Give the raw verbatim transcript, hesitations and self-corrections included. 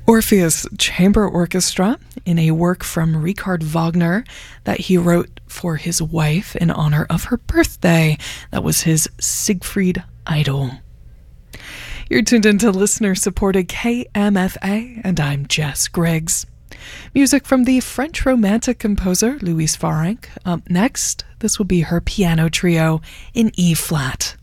Orpheus Chamber Orchestra in a work from Richard Wagner that he wrote for his wife in honor of her birthday. That was his Siegfried Idyll. You're tuned into listener-supported K M F A, and I'm Jess Griggs. Music from the French Romantic composer Louise Farrenc. Up next, this will be her piano trio in E-flat.